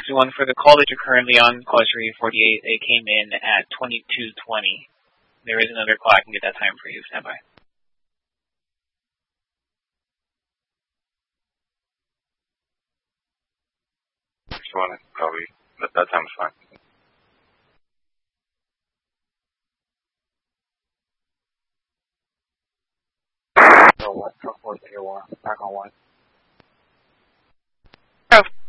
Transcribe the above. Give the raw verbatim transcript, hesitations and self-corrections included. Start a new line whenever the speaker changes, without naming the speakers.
Taxi one, for the call that you're currently on, call three forty-eight, it came in at twenty-two twenty. There is another call, I can get that time for you. Stand by.
Just want to probably, but that time's fine.
So what? Truck four zero one. Back on one.
Oh.